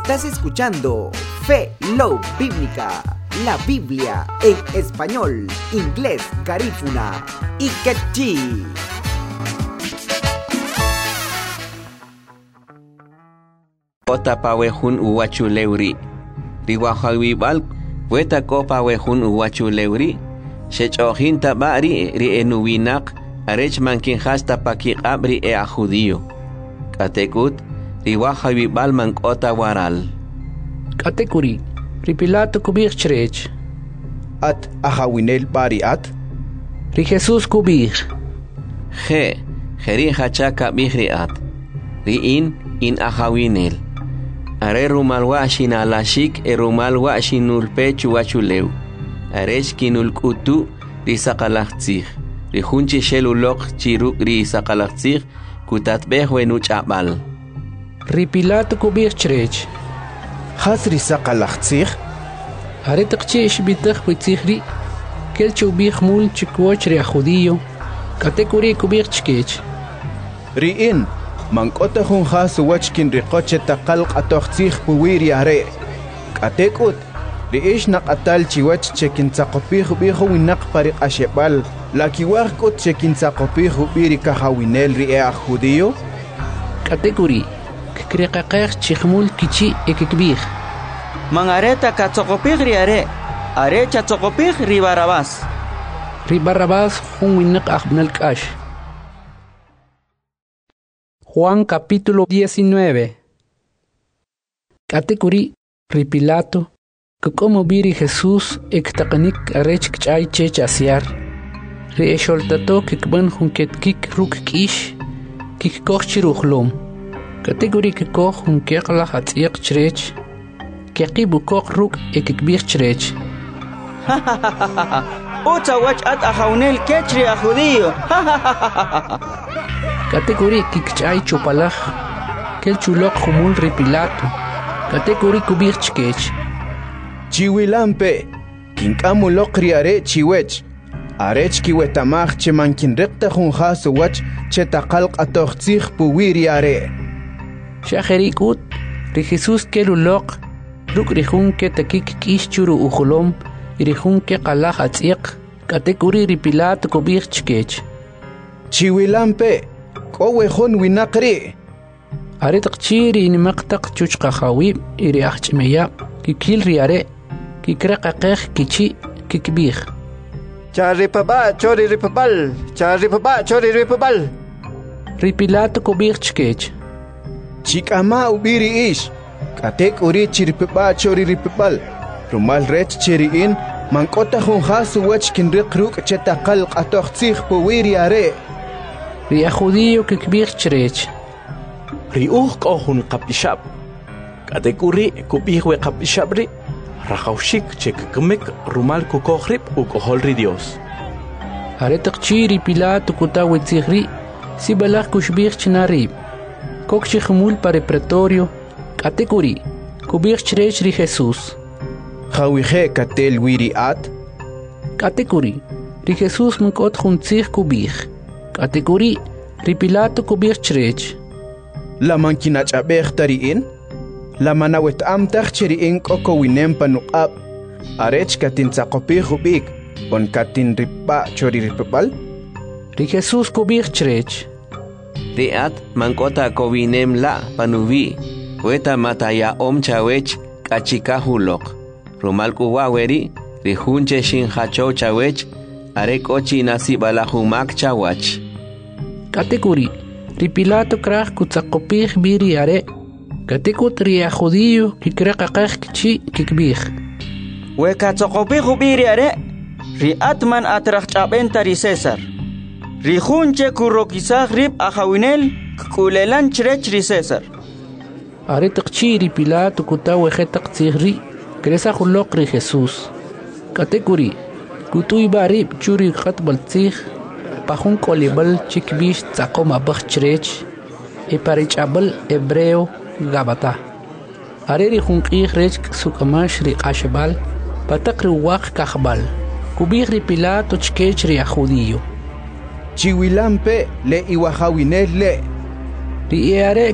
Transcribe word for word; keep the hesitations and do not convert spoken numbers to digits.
Estás escuchando Fe Love Bíblica, la Biblia en español, inglés, garífuna y quechí. Ota pawehun uwachu leuri. Riwahawibal, weta ko pawehun uwachu leuri. Shechohin tabari ri enuwinak, arech mankin hasta pakiqab ri e a judío. Katekut, riwahawibal mankota waral. Katekuri, ripilato kubir chrech. At ahawinel bari at? Ri Jesus kubir. Je, jeri hachaka bihri at. Ri in, in ahawinel. Are rumalwa shinalashik e rumalwa shinulpechu wachuleu. Arech kinul kutu ri sakalachtzig. Ri hunchi shelulok chiruk ri sakalachtzig kutatbeh wenuch abal. Ri Pilato kubir chrech. Has ri sakalachtzig? Are taqchi ishbitach witzigri. Kel chubich mul chikwoch ri judío. Katekuri kubir chkech. Ri in. Mankota hun has wachkin riqoche taqalq atoqtzig puwiri are. Katekut. Ri ish naqatal chiwach chekin tsaqopih biho winak pariq ashebal. La kiwakut chekin tsaqopih biri kahawinel ri e judío. Katekuri. Kriqaqeq chikhmul kichi ekikbih. Mangareta katsaqopih ri are. Are chatsaqopih ri Barabás. Ri Barabás hun winak ahbnal kash. Juan capítulo diecinueve. Katekuri, ri Pilato, que como viri Jesús ektaqanik arech kchay chech asiar. Ri esholtato kikban junket kik ruk kish, kik koch chiruchlom. Katekuri kikoch junkek la hatziak chrech, kikibu koch ruk ekikbir chrech. Uta wach at ahawnel kechri a judío. Katekuri kikchay chupalaj, kel chulok humul ri Pilato. Katekuri kubir chkech. Chiwilampe, kinkamulok ri are chiwech. Arech kiwetamach che mankin rekta hun hasu wach che taqalq atoqtzig puwiri are. Shajerikut, ri Jesus kelulok, ruk rihun ke takik kish churu ujulom, rihun ke qalaj atziq. Katekuri ri Pilato kubir chkech. Chiwilampe, Kowehon winakri. Are taqchiri in maqtaq chuchqahawi iri ahchmeya kikil riare kikraqaqeq kichi kikbih. Charipaba chori ripabal, charipaba chori ripabal. Ri Pilato kubir chkech. Chikama ubiri ish. Katek uri chiripaba chori ripabal. Rumal rech chiriin mankota hun hasu wach kinriq ruk chetaqal qatoqtzig puwiri are. Ri a judío kikbir chrech. Ri uj kohun kapishab. Katekuri kubihwe kapishabri. Rajaushik chekkemek rumal kukohrib ukoholri Dios. Are taqchiri Pilato kutawe tzigri. Si balak kushbir chnarib. Kokchi khmul pare pretorio. Katekuri kubir chrech ri Jesus. Khawije katel wiri at. Katekuri ri Jesus mkot khuntzig kubih. Katekuri ri Pilato kubir chrech. La mankinach abeh tariin. La manawet am tachiriin koko winem panuqab. Arech katin tsaqopih ubik. On katin ripa chori ripapal. Ri Jesus kubir chrech. Ri at mankota kowinem la panuvi. Weta mataya om chawech kachikahulok. Rumal kuwaweri ri hunche shin hacho chawech. Are kochi nasi balahumak chawach. Katekuri, ri Pilato kraq kutsaqopih biri are. Katekut ri a judío kikraqaqeq kichi kikbih. We katsaqopih biri are. Ri atman atraq chabenta ri César. Ri hunche kurokisaq rib ahawinel kulelan chrech ri César. Are taqchi ri Pilato kutawe jetaq tzigri. Kresa hulok ri Jesus. Katekuri, kutuy barib churi khatbal tzig. Pahun kolibal chikbish tsaqoma bachrech. E parichabal hebreo gabata. Are ri hunqih rech sukamash ri qashbal. Patakri waq kahbal. Kubir ri Pilato chkech ri a judío. Chiwilampe le iwahawinel le. Ri are